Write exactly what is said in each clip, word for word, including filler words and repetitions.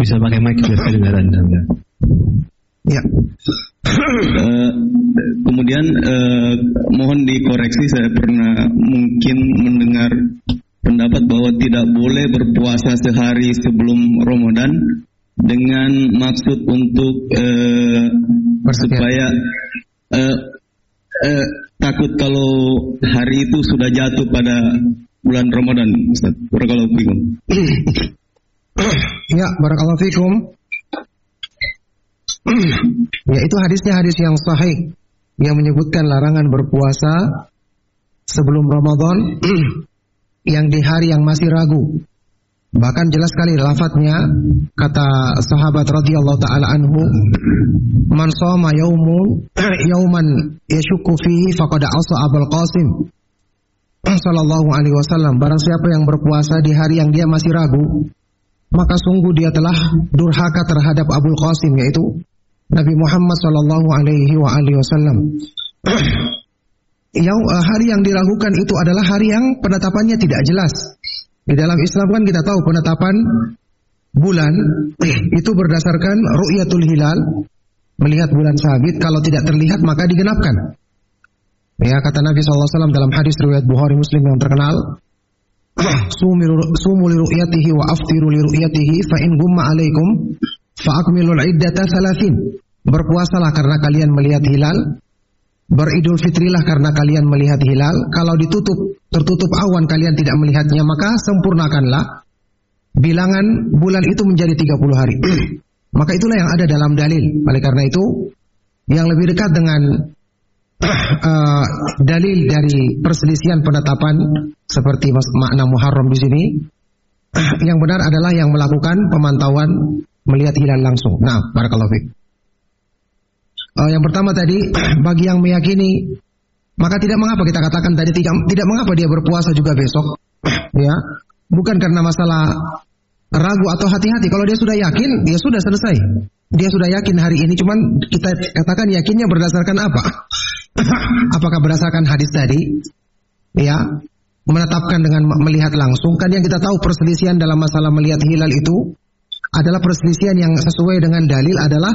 bisa pakai mic biar kedengaran. Ya. Uh, kemudian uh, mohon dikoreksi, saya pernah mungkin mendengar pendapat bahwa tidak boleh berpuasa sehari sebelum Ramadan dengan maksud untuk uh, supaya uh, uh, takut kalau hari itu sudah jatuh pada bulan Ramadan, Ustaz. Barakallahu fikum. Ya, barakallahu fikum. Ya, itu hadisnya hadis yang sahih yang menyebutkan larangan berpuasa sebelum Ramadan yang di hari yang masih ragu. Bahkan jelas sekali lafadznya, kata sahabat radhiyallahu taala anhu, man shoma yaumun yauman yashukku fihi faqad asa Abul Qasim sallallahu alaihi wasallam. Barang siapa yang berpuasa di hari yang dia masih ragu, maka sungguh dia telah durhaka terhadap Abul Qasim, yaitu Nabi Muhammad sallallahu alaihi wa alihi wasallam. Yang hari yang diragukan itu adalah hari yang penetapannya tidak jelas. Di dalam Islam kan kita tahu penetapan bulan itu berdasarkan ru'yatul hilal, melihat bulan sabit. Kalau tidak terlihat maka digenapkan. Ya, kata Nabi sallallahu alaihi wasallam dalam hadis riwayat Bukhari Muslim yang terkenal, sumu li ru'yatihi wa aftiru li ru'yatihi fa in gumma alaikum fa akmilul iddata thalathin. Berpuasalah karena kalian melihat hilal, beridul fitrilah karena kalian melihat hilal. Kalau ditutup, tertutup awan kalian tidak melihatnya, maka sempurnakanlah bilangan bulan itu menjadi tiga puluh hari. Maka itulah yang ada dalam dalil. Oleh karena itu, yang lebih dekat dengan uh, dalil dari perselisihan penetapan seperti makna Muharram di sini, yang benar adalah yang melakukan pemantauan melihat hilal langsung. Nah, barakallahu fiik. Uh, yang pertama tadi, bagi yang meyakini, maka tidak mengapa kita katakan tadi tidak, tidak mengapa dia berpuasa juga besok, ya, bukan karena masalah ragu atau hati-hati. Kalau dia sudah yakin, dia sudah selesai. Dia sudah yakin hari ini, cuman kita katakan yakinnya berdasarkan apa? Apakah berdasarkan hadis tadi, ya, menetapkan dengan melihat langsung? Kan yang kita tahu perselisihan dalam masalah melihat hilal itu adalah perselisihan yang sesuai dengan dalil adalah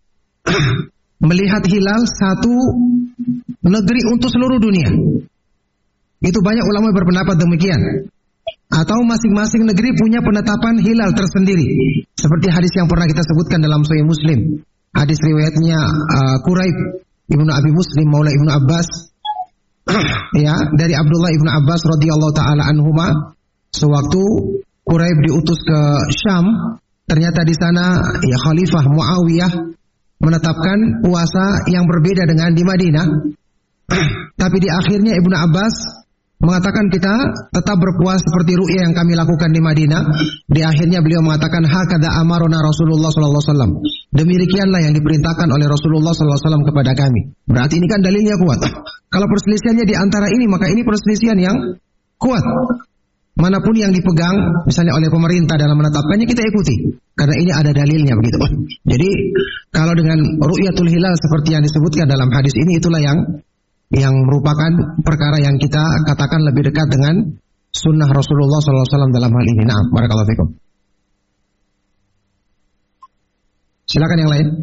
melihat hilal satu negeri untuk seluruh dunia. Itu banyak ulama berpendapat demikian. Atau masing-masing negeri punya penetapan hilal tersendiri. Seperti hadis yang pernah kita sebutkan dalam Sahih Muslim. Hadis riwayatnya uh, Quraib Ibnu Abi Muslim Maula Ibnu Abbas. Ya, dari Abdullah Ibnu Abbas radhiyallahu taala anhuma, sewaktu Quraib diutus ke Syam, ternyata di sana ya Khalifah Muawiyah menetapkan puasa yang berbeda dengan di Madinah. Tapi di akhirnya Ibnu Abbas mengatakan kita tetap berpuasa seperti ru'ya yang kami lakukan di Madinah. Di akhirnya beliau mengatakan hakadha amarona Rasulullah sallallahu alaihi wasallam. Demikianlah yang diperintahkan oleh Rasulullah sallallahu alaihi wasallam kepada kami. Berarti ini kan dalilnya kuat. Kalau perselisihannya di antara ini, maka ini perselisihan yang kuat. Manapun yang dipegang misalnya oleh pemerintah dalam menetapkannya, kita ikuti. Karena ini ada dalilnya begitu. Jadi kalau dengan ru'yatul hilal seperti yang disebutkan dalam hadis ini, itulah yang yang merupakan perkara yang kita katakan lebih dekat dengan sunnah Rasulullah sallallahu alaihi wasallam dalam hal ini. Nah, barakallahu fikum. Silakan yang lain.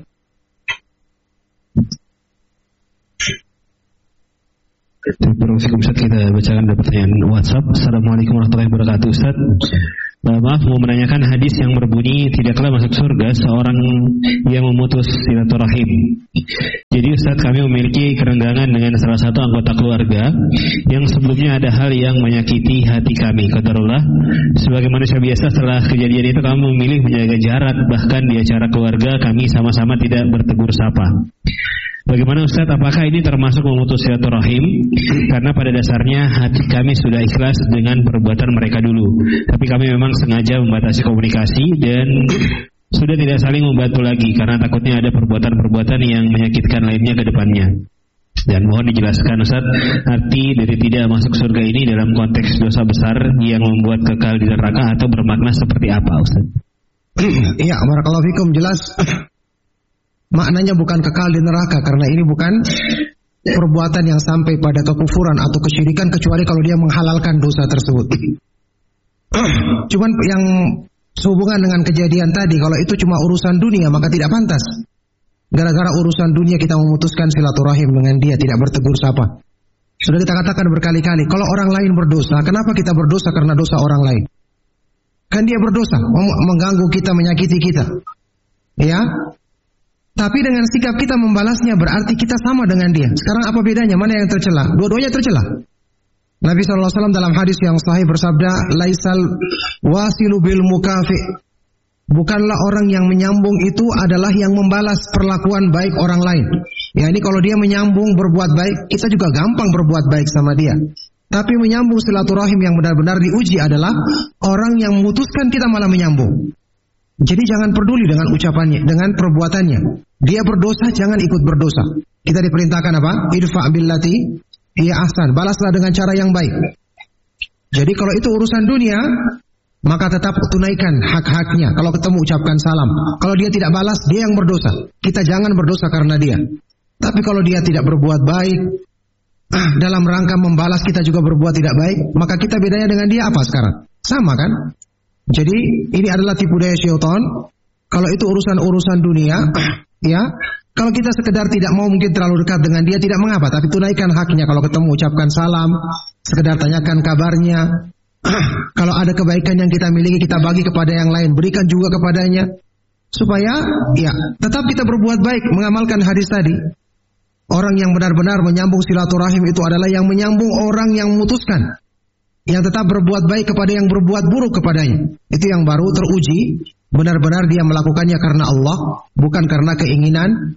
Assalamualaikum Ustaz, kita bacakan ada pertanyaan WhatsApp. Assalamualaikum warahmatullahi wabarakatuh Ustaz. Maaf, mau menanyakan hadis yang berbunyi tidaklah masuk surga seorang yang memutus silaturahim. Jadi Ustaz, kami memiliki kerenggangan dengan salah satu anggota keluarga yang sebelumnya ada hal yang menyakiti hati kami. Qadarullah, sebagai manusia biasa setelah kejadian itu kami memilih menjaga jarak, bahkan di acara keluarga kami sama-sama tidak bertegur sapa. Bagaimana Ustaz, apakah ini termasuk memutus silaturahim? Karena pada dasarnya hati kami sudah ikhlas dengan perbuatan mereka dulu, tapi kami memang sengaja membatasi komunikasi dan sudah tidak saling membantu lagi karena takutnya ada perbuatan-perbuatan yang menyakitkan lainnya ke depannya. Dan mohon dijelaskan Ustaz, arti dari tidak masuk surga ini dalam konteks dosa besar yang membuat kekal di neraka atau bermakna seperti apa Ustaz? Iya, barakallahu fikum. Jelas maknanya bukan kekal di neraka, karena ini bukan perbuatan yang sampai pada kekufuran atau kesyirikan kecuali kalau dia menghalalkan dosa tersebut. Cuman yang sehubungan dengan kejadian tadi, kalau itu cuma urusan dunia maka tidak pantas. Gara-gara urusan dunia kita memutuskan silaturahim dengan dia, tidak bertegur sapa. Sudah kita katakan berkali-kali, kalau orang lain berdosa, kenapa kita berdosa karena dosa orang lain? Kan dia berdosa, mengganggu kita, menyakiti kita. Ya. Tapi dengan sikap kita membalasnya berarti kita sama dengan dia. Sekarang apa bedanya? Mana yang tercela? Dua-duanya tercela. Nabi shallallahu alaihi wasallam dalam hadis yang sahih bersabda, laisal wasilu bil mukafi. Bukanlah orang yang menyambung itu adalah yang membalas perlakuan baik orang lain. Ya, ini kalau dia menyambung berbuat baik, kita juga gampang berbuat baik sama dia. Tapi menyambung silaturahim yang benar-benar diuji adalah orang yang memutuskan kita malah menyambung. Jadi jangan peduli dengan ucapannya, dengan perbuatannya. Dia berdosa, jangan ikut berdosa. Kita diperintahkan apa? Idfa billati hiya ahsan. Balaslah dengan cara yang baik. Jadi kalau itu urusan dunia, maka tetap tunaikan hak-haknya. Kalau ketemu ucapkan salam. Kalau dia tidak balas, dia yang berdosa. Kita jangan berdosa karena dia. Tapi kalau dia tidak berbuat baik, ah, dalam rangka membalas kita juga berbuat tidak baik, maka kita bedanya dengan dia apa sekarang? Sama kan? Jadi ini adalah tipu daya syaitan. Kalau itu urusan-urusan dunia, ya. Kalau kita sekedar tidak mau mungkin terlalu dekat dengan dia, tidak mengapa. Tapi tunaikan haknya. Kalau ketemu ucapkan salam, sekedar tanyakan kabarnya. Kalau ada kebaikan yang kita miliki, kita bagi kepada yang lain, berikan juga kepadanya. Supaya, ya, tetap kita berbuat baik, mengamalkan hadis tadi. Orang yang benar-benar menyambung silaturahim itu adalah yang menyambung orang yang memutuskan. Yang tetap berbuat baik kepada yang berbuat buruk kepadanya. Itu yang baru teruji. Benar-benar dia melakukannya karena Allah. Bukan karena keinginan.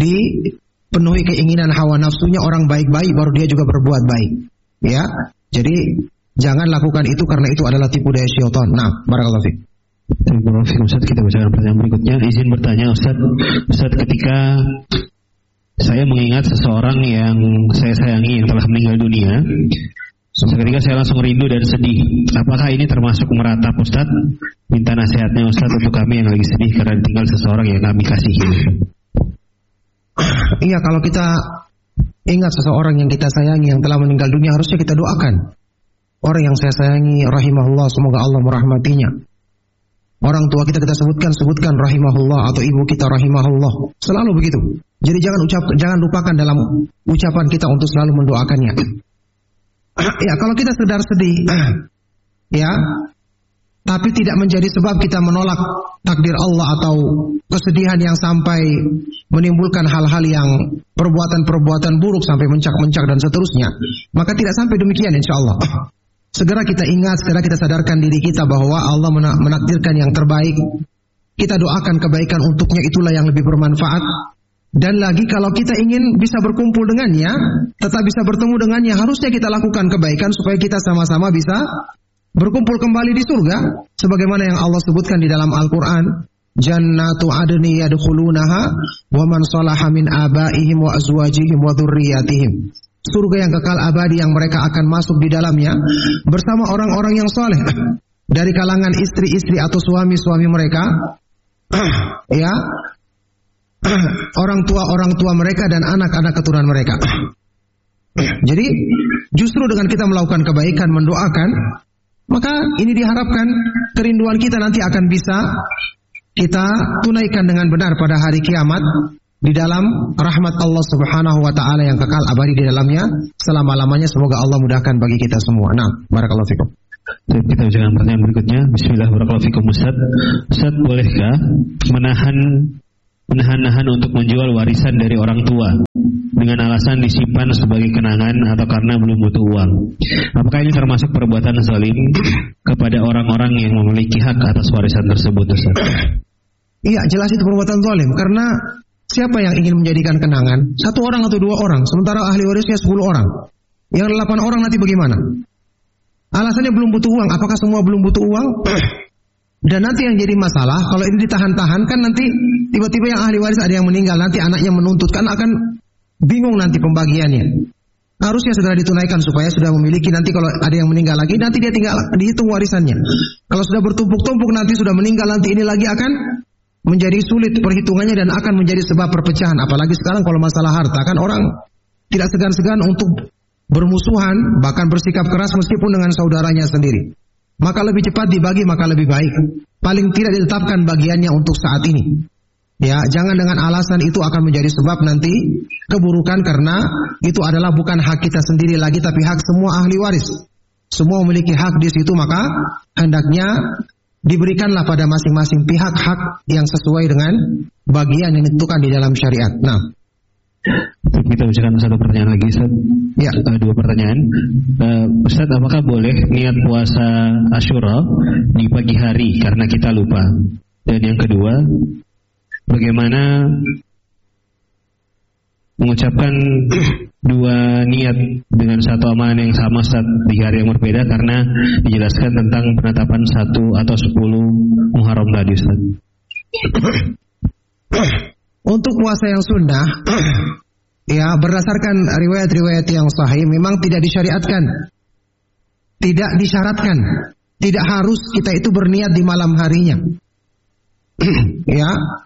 Dipenuhi keinginan hawa nafsunya orang baik-baik, baru dia juga berbuat baik. Ya, jadi jangan lakukan itu karena itu adalah tipu daya syaitan. Nah, barakallahu fiik. Terima kasih Ustaz, kita bacakan pertanyaan berikutnya. Izin bertanya Ustaz, Ustaz ketika saya mengingat seseorang yang saya sayangi yang telah meninggal dunia, seketika saya langsung rindu dan sedih. Apakah ini termasuk meratap Ustaz? Minta nasihatnya Ustaz untuk kami yang lagi sedih karena ditinggal seseorang yang kami kasihi. Iya, kalau kita ingat seseorang yang kita sayangi yang telah meninggal dunia, harusnya kita doakan. Orang yang saya sayangi, rahimahullah, semoga Allah merahmatinya. Orang tua kita kita sebutkan, sebutkan rahimahullah, atau ibu kita rahimahullah. Selalu begitu. Jadi jangan ucap, jangan lupakan dalam ucapan kita untuk selalu mendoakannya. Ya, kalau kita sekedar sedih, ya, tapi tidak menjadi sebab kita menolak takdir Allah atau kesedihan yang sampai menimbulkan hal-hal yang perbuatan-perbuatan buruk sampai mencak-mencak dan seterusnya, maka tidak sampai demikian insya Allah. Segera kita ingat, segera kita sadarkan diri kita bahwa Allah menakdirkan yang terbaik. Kita doakan kebaikan untuknya, itulah yang lebih bermanfaat. Dan lagi kalau kita ingin bisa berkumpul dengannya, tetap bisa bertemu dengannya, harusnya kita lakukan kebaikan supaya kita sama-sama bisa berkumpul kembali di surga. Sebagaimana yang Allah sebutkan di dalam Al-Quran, Jannatu adni yadkhulunaha wa man salaha min abaihim wa azwajihim wa dhurriyyatihim. Surga yang kekal abadi yang mereka akan masuk di dalamnya bersama orang-orang yang soleh dari kalangan istri-istri atau suami-suami mereka, ya, orang tua-orang tua mereka dan anak-anak keturunan mereka. Jadi justru dengan kita melakukan kebaikan, mendoakan, maka ini diharapkan kerinduan kita nanti akan bisa kita tunaikan dengan benar pada hari kiamat di dalam rahmat Allah Subhanahu wa taala yang kekal abadi di dalamnya selama-lamanya. Semoga Allah mudahkan bagi kita semua. Nah, barakallahu fikum. Kita ucapkan pertanyaan berikutnya. Bismillah, barakallahu fikum Ustaz. Ustaz, bolehkah menahan menahan-nahan untuk menjual warisan dari orang tua dengan alasan disimpan sebagai kenangan atau karena belum butuh uang? Apakah ini termasuk perbuatan zalim kepada orang-orang yang memiliki hak atas warisan tersebut, Ustaz? Iya, jelas itu perbuatan zalim, karena siapa yang ingin menjadikan kenangan? Satu orang atau dua orang, sementara ahli warisnya sepuluh orang. Yang delapan orang nanti bagaimana? Alasannya belum butuh uang. Apakah semua belum butuh uang? Dan nanti yang jadi masalah, kalau ini ditahan-tahan, kan nanti tiba-tiba yang ahli waris ada yang meninggal, nanti anaknya menuntut, kan akan bingung nanti pembagiannya. Harusnya segera ditunaikan supaya sudah memiliki, nanti kalau ada yang meninggal lagi, nanti dia tinggal dihitung warisannya. Kalau sudah bertumpuk-tumpuk, nanti sudah meninggal, nanti ini lagi akan menjadi sulit perhitungannya dan akan menjadi sebab perpecahan. Apalagi sekarang kalau masalah harta, kan orang tidak segan-segan untuk bermusuhan, bahkan bersikap keras meskipun dengan saudaranya sendiri. Maka lebih cepat dibagi, maka lebih baik. paling tidak ditetapkan bagiannya untuk saat ini. Ya, jangan dengan alasan itu akan menjadi sebab nanti keburukan, karena itu adalah bukan hak kita sendiri lagi tapi hak semua ahli waris. Semua memiliki hak di situ, maka hendaknya diberikanlah pada masing-masing pihak hak yang sesuai dengan bagian yang ditentukan di dalam syariat. Nah, kita ucapkan satu pertanyaan lagi, Ustaz. Ya, uh, dua pertanyaan. Uh, Ustaz, apakah boleh niat puasa Asyura di pagi hari karena kita lupa? Dan yang kedua, bagaimana mengucapkan dua niat dengan satu amalan yang sama saat di hari yang berbeda, karena dijelaskan tentang penetapan satu atau sepuluh Muharram tadi, Ustaz. Untuk puasa yang sunnah, ya berdasarkan riwayat-riwayat yang sahih memang tidak disyariatkan, tidak disyaratkan, tidak harus kita itu berniat di malam harinya. Ya,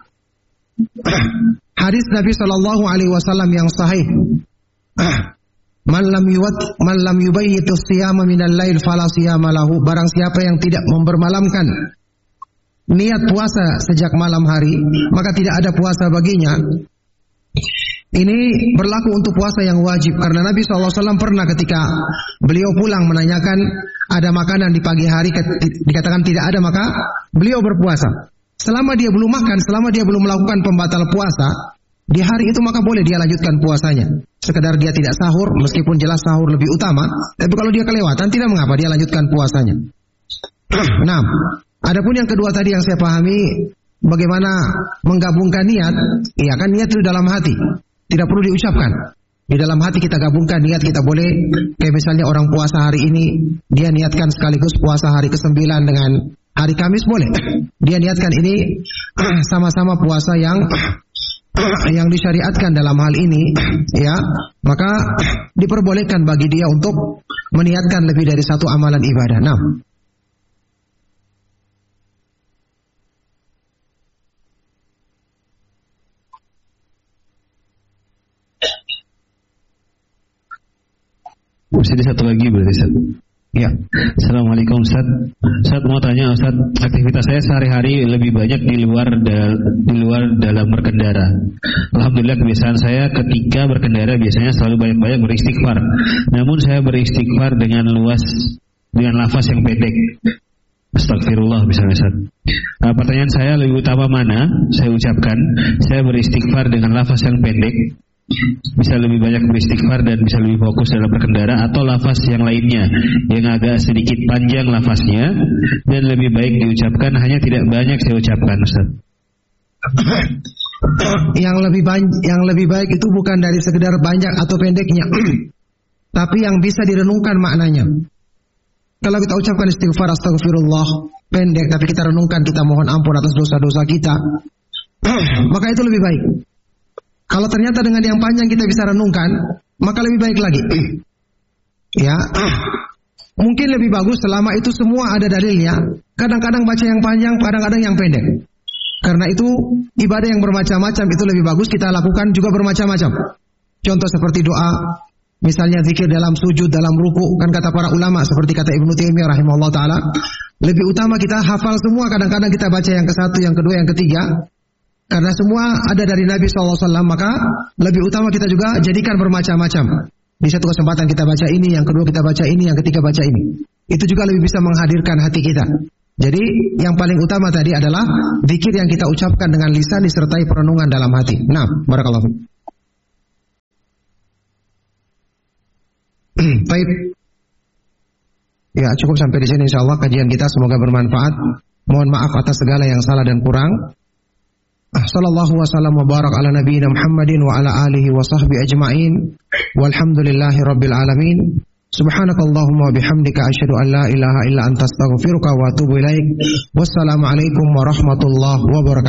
hadis Nabi Shallallahu Alaihi Wasallam yang sahih, man lam yuwat man lam yubayyitu siyama minal lail fala siyama lahu. Barang siapa yang tidak mempermalamkan niat puasa sejak malam hari, maka tidak ada puasa baginya. Ini berlaku untuk puasa yang wajib, karena Nabi shallallahu alaihi wasallam pernah ketika beliau pulang menanyakan ada makanan di pagi hari, dikatakan tidak ada, maka beliau berpuasa. Selama dia belum makan, selama dia belum melakukan pembatal puasa di hari itu, maka boleh dia lanjutkan puasanya. Sekedar dia tidak sahur, meskipun jelas sahur lebih utama, tapi kalau dia kelewatan tidak mengapa, dia lanjutkan puasanya. Nah, adapun yang kedua tadi yang saya pahami, bagaimana menggabungkan niat? Iya kan, niat itu dalam hati, tidak perlu diucapkan. Di dalam hati kita gabungkan niat, kita boleh, kayak misalnya orang puasa hari ini, dia niatkan sekaligus puasa hari kesembilan dengan hari Kamis, boleh. Dia niatkan ini sama-sama puasa yang yang disyariatkan dalam hal ini, ya, maka diperbolehkan bagi dia untuk meniatkan lebih dari satu amalan ibadah. Nah, masih satu lagi berarti, Ustaz. Ya. Assalamualaikum, Ustaz. Ustaz mau tanya, Ustaz, aktivitas saya sehari-hari lebih banyak di luar da- di luar dalam berkendara. Alhamdulillah, kebiasaan saya ketika berkendara biasanya selalu banyak-banyak beristighfar. Namun saya beristighfar dengan luas, dengan lafaz yang pendek. Astagfirullah misalnya, Ustaz. Nah, pertanyaan saya, lebih utama mana saya ucapkan? Saya beristighfar dengan lafaz yang pendek, bisa lebih banyak beristighfar dan bisa lebih fokus dalam berkendara, atau lafaz yang lainnya yang agak sedikit panjang lafaznya dan lebih baik diucapkan, hanya tidak banyak saya ucapkan, Ustaz. Yang lebih banyak, yang lebih baik itu bukan dari sekedar banyak atau pendeknya, tapi yang bisa direnungkan maknanya. Kalau kita ucapkan istighfar astagfirullah pendek, tapi kita renungkan, kita mohon ampun atas dosa-dosa kita, maka itu lebih baik. Kalau ternyata dengan yang panjang kita bisa renungkan, maka lebih baik lagi. Ya, mungkin lebih bagus selama itu semua ada dalilnya. Kadang-kadang baca yang panjang, kadang-kadang yang pendek. Karena itu ibadah yang bermacam-macam itu lebih bagus kita lakukan juga bermacam-macam. Contoh seperti doa, misalnya zikir dalam sujud, dalam ruku, kan kata para ulama seperti kata Ibnu Taimiyah rahimahullah taala, lebih utama kita hafal semua, kadang-kadang kita baca yang ke satu, yang kedua, yang ketiga. Karena semua ada dari Nabi shallallahu alaihi wasallam, maka lebih utama kita juga jadikan bermacam-macam. Di satu kesempatan kita baca ini, yang kedua kita baca ini, yang ketiga baca ini. Itu juga lebih bisa menghadirkan hati kita. Jadi yang paling utama tadi adalah zikir yang kita ucapkan dengan lisan disertai perenungan dalam hati. Nah, barakallahu fiik. Baik. Ya, cukup sampai di sini insyaallah kajian kita, semoga bermanfaat. Mohon maaf atas segala yang salah dan kurang. Sallallahu wasallam wa barak ala nabiyina Muhammadin wa ala alihi wa sahbihi ajma'in. Walhamdulillahi rabbil alamin. Subhanakallahumma wa bihamdika asyhadu an la ilaha illa anta astaghfiruka wa atubu ilaik. Wassalamu alaikum warahmatullahi wabarakatuh.